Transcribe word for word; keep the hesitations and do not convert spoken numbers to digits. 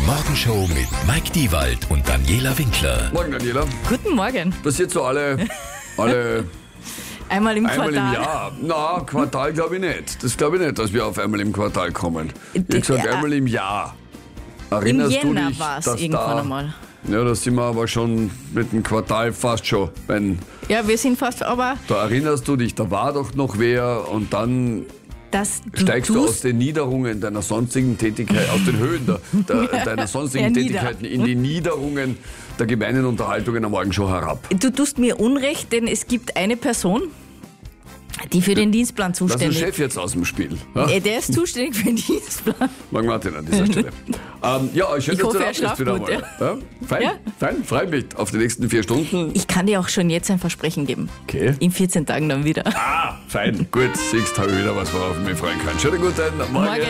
Morgenshow mit Mike Diewald und Daniela Winkler. Morgen, Daniela. Guten Morgen. Passiert so alle, alle Einmal im einmal Quartal. im Jahr. Na, Quartal glaube ich nicht. Das glaube ich nicht, dass wir auf einmal im Quartal kommen. Ich habe gesagt, Ja. einmal im Jahr. Im Erinnerst du Jänner dich, war es dass irgendwann da, einmal. Ja, da sind wir aber schon mit dem Quartal fast schon. Wenn, Ja, wir sind fast, aber da erinnerst du dich, da war doch noch wer und dann das du steigst du aus tust, den Niederungen deiner sonstigen Tätigkeit, aus den Höhen der, der, deiner sonstigen Ja, nieder. Tätigkeiten in die Niederungen der gemeinen Unterhaltungen am Morgen schon herab. du tust mir Unrecht, denn es gibt eine Person, die für den Dienstplan Das ist der zuständig Chef jetzt aus dem Spiel. Ja? ist. Der ist zuständig für den Dienstplan. Morgen Martin an dieser Stelle. ähm, ja, schön, Ich dass hoffe, du er da schlaft bist wieder gut, mal. Ja? Fein, Ja. fein, freu mich auf die nächsten vier Stunden. Ich kann dir auch schon jetzt ein Versprechen geben. Okay. In vierzehn Tagen dann wieder. Ah, fein, gut, siehst, habe ich wieder was, worauf ich mich freuen kann. Schönen guten Morgen. Morgen.